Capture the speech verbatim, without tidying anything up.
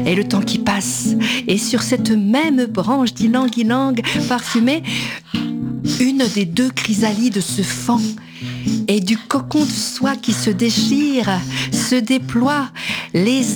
et le temps qui passe. Et sur cette même branche d'ylang-ylang parfumée, une des deux chrysalides se fend. Et du cocon de soie qui se déchire, se déploie, les